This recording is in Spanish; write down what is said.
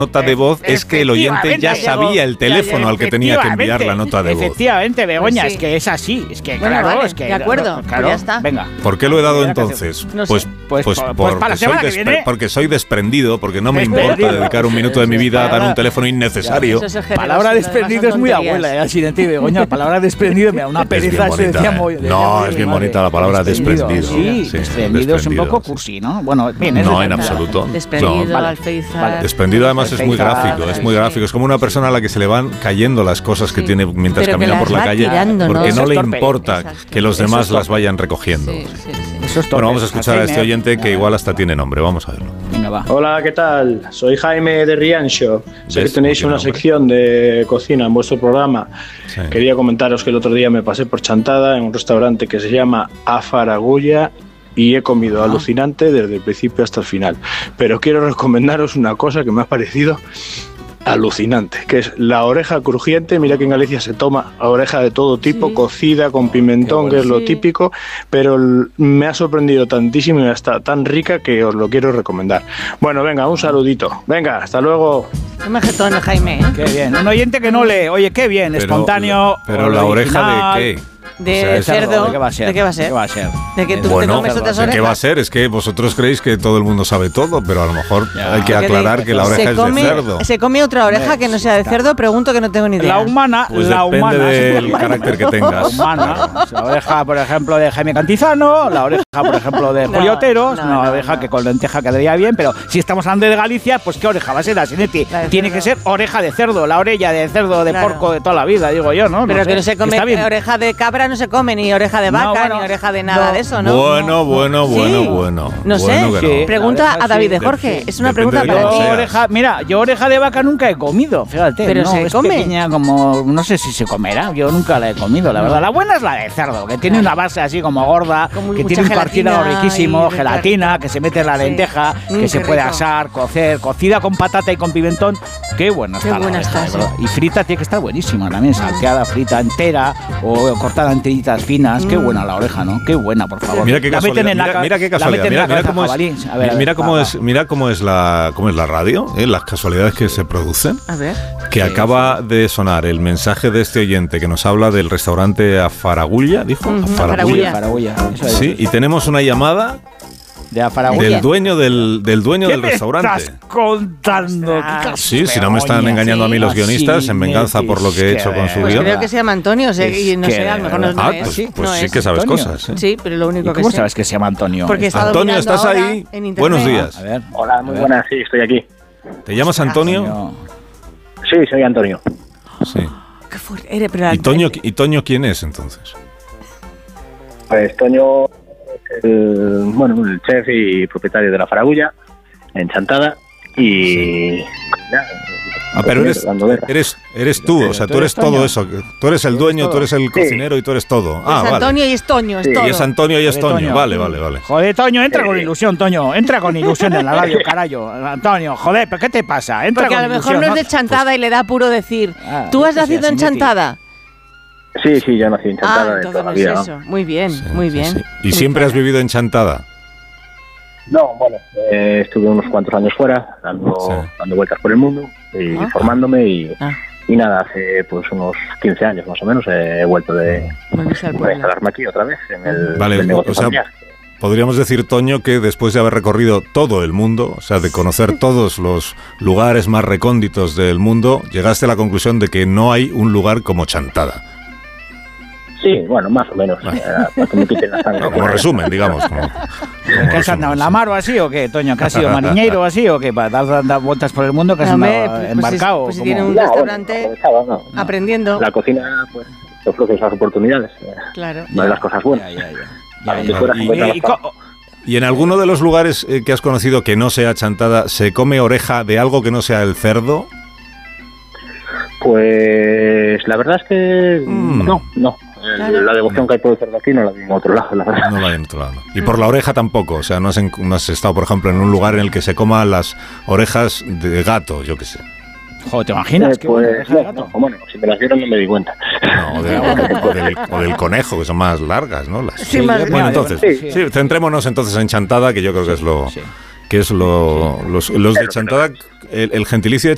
nota de voz es que el oyente ya sabía el teléfono al que tenía que enviar la nota de voz. Efectivamente, Begoña, Pues sí. es que es así. Es que, Bueno, claro, vale, es que. de acuerdo, Claro, ya está. Venga. ¿Por qué lo he dado entonces? No sé. Pues para la semana que viene. Porque soy desprendido, porque no me importa Desprendido. dedicar un minuto de mi vida a dar un teléfono innecesario. Eso es el generoso, Palabra lo demás desprendido son es muy tonterías. abuela, así de ti, Begoña. Palabra desprendido me da una Es bien pereza. Se bonita, decía ¿eh? muy- No, es bien bonita la palabra desprendido. Sí, Sí, desprendido es un desprendido, poco sí. cursi, ¿no? Bueno, bien, es No, en verdad. absoluto. Desprendido, No. Vale. alféizar. Vale. Desprendido además es muy gráfico, es muy gráfico. Es como una persona a la que se le van cayendo las cosas que Sí. tiene mientras Pero que camina las por la va calle, tirando, ¿no? porque Eso no es le torpe. importa Exacto. que los Eso demás es las torpe. vayan recogiendo. Sí, sí, sí. Eso es Bueno, vamos a escuchar a este Alzheimer. oyente que igual hasta tiene nombre. Vamos a verlo. Venga, va. Hola, ¿qué tal? Soy Jaime de Riancho. Sé que ¿Ves? tenéis No tiene una nombre. sección de cocina en vuestro programa. Sí. Quería comentaros que el otro día me pasé por Chantada en un restaurante que se llama A Faragulla y he comido alucinante desde el principio hasta el final. Pero quiero recomendaros una cosa que me ha parecido alucinante, que es la oreja crujiente. Mira que en Galicia se toma oreja de todo tipo, Sí. cocida con pimentón, que es lo Sí. típico, pero me ha sorprendido tantísimo y está tan rica que os lo quiero recomendar. Bueno, venga, un saludito. Venga, hasta luego. Qué majetón, Jaime, ¿eh? Qué bien. Un oyente que no lee. Oye, qué bien, espontáneo. Pero la oreja de qué? De O sea, es- cerdo. ¿De qué va a ser? ¿De qué va a ser? ¿Qué va a ser? De que tú te Bueno, comes otras ¿qué orejas. va a ser? Es que vosotros creéis que todo el mundo sabe todo, pero a lo mejor Ya. hay que Porque aclarar que la oreja se es come, de cerdo. ¿Se come otra oreja que no sea de cerdo? Pregunto que no tengo ni idea. La humana, Pues la depende humana. del carácter que La tengas. humana, la oreja, por ejemplo, de Jaime Cantizano, la oreja, por ejemplo, de No, Julio Otero, no, una no, oreja no. que con lenteja quedaría bien, pero si estamos hablando de Galicia, pues ¿qué oreja va a ser la Sinetti? La de Tiene cerdo. que ser oreja de cerdo, la orella de cerdo, de Claro. porco de toda la vida, digo yo, ¿no? Pero sé, que no se come está bien. oreja de cabra, no se come ni oreja de vaca, No, bueno, ni oreja de nada no. de eso, ¿no? Bueno, bueno, Sí. bueno, bueno. No sé. Bueno que Sí. Pregunta La oreja a David sí. de Jorge. Es una Depende pregunta de para cómo ti. sea. Oreja, mira, yo oreja de vaca nunca he comido, fíjate. Pero no, se es come. pequeña como, no sé si se comerá, yo nunca la he comido, la verdad. La buena es la de cerdo, que tiene una base así como gorda, Con que mucha tiene un partido gelatina riquísimo, y gelatina, que se mete en la Sí. lenteja, que Qué se puede rico. asar, cocer, cocida con patata y con pimentón. Qué buena Qué está la buena oreja, está, de sí. verdad. Y frita tiene que estar buenísima también, salteada, frita entera o cortada en tiritas finas. Qué buena la oreja, ¿no? Qué buena, por favor. Mira qué La meten casualidad. en la Mira qué la casualidad. meten en la Mira cabeza cómo es. jabalí. A ver, Mira cómo va, es. va. Mira cómo es la radio. Las casualidades que se producen. A ver. Que acaba de sonar el mensaje de este oyente que nos habla del restaurante A Faragulla, dijo. Ujú, A Faragulla. Faragulla, eso es. Sí, y tenemos una llamada De Faragulla. del dueño del dueño ¿Qué del me restaurante. estás contando? Ostras. Sí, si no me están engañando a mí los guionistas en venganza por lo que he hecho con su Pues guión. creo que se llama Antonio, y no Es sé, que a lo mejor de no verdad. es. Pues no sí es. que sabes Antonio. cosas. ¿eh? Sí, pero lo único ¿Y que cómo sé. sabes que se llama Antonio? Porque he estado Antonio, mirando ¿estás ahora ahí? en internet. Buenos días. A ver. Hola, muy buenas, sí, estoy aquí. ¿Te llamas Antonio? Antonio. Sí, soy Antonio. Sí. Qué fuerte. Pero ¿Y Toño quién es entonces? Pues Toño, el chef y propietario de la Faragulla, en Chantada, y... nada, Ah, pero dando guerra. eres tú, o sea, tú eres todo eso. Tú eres el dueño, tú eres el cocinero y tú eres todo. es Ah, vale. Antonio y es Toño, es Sí, todo. Y es Antonio y es Joder, Toño. Toño. Vale, vale, vale. Joder, Toño, entra con ilusión, Toño. Entra con ilusión en la radio, carajo. Antonio, joder, ¿pero qué te pasa? Entra Porque con a lo mejor ilusión, no es de Chantada y le da puro decir. Ah, ¿Tú has yo qué sé, nacido en Sinetti. Chantada? Sí, yo nací en Chantada de entonces toda no la es vida. ¿no? eso. Muy bien, muy bien. Sí. ¿Y siempre has vivido en Chantada? No, bueno, estuve unos cuantos años fuera, dando vueltas por el mundo y Ah. formándome y Ah. nada, hace pues unos 15 años más o menos he vuelto de Volviste al pueblo. instalarme aquí otra vez en el, Vale, el negocio o sea, familiar. Podríamos decir, Toño, que después de haber recorrido todo el mundo, o sea, de conocer todos los lugares más recónditos del mundo, llegaste a la conclusión de que no hay un lugar como Chantada. Sí, bueno, más o menos, para que me quiten la sangre. No, como resumen, digamos. Como ¿Qué has resumen, andado en sí. la mar o así o qué, Toño? ¿Que has sido mariñeiro o así o qué? ¿Para dar vueltas por el mundo que has No, hombre, andado pues embarcado? pues si ¿Cómo? tiene un No, restaurante bueno, aprovechaba, ¿no? aprendiendo. La cocina pues te ofrece esas oportunidades, Claro. una de las cosas buenas. Ya. Para que Ya. fuera Y- encuentra Y- las ¿Y en alguno de los lugares que has conocido que no sea Chantada, se come oreja de algo que no sea el cerdo? Pues la verdad es que no. Claro. La devoción que hay por el cerdo aquí no la vi en otro lado, la verdad. No la hay en otro lado. Y por la oreja tampoco. O sea, no has estado, por ejemplo, en un lugar en el que se coma las orejas de gato, yo qué sé. Joder, ¿te imaginas? Qué bueno, Pues ese no, gato. bueno, si me las dieron no me di cuenta. No, o del conejo, que son más largas, ¿no? Sí, más- Bueno, ya, entonces, sí. sí, centrémonos entonces en Chantada, que yo creo que es lo... Sí. Que es los de Chantada, el gentilicio de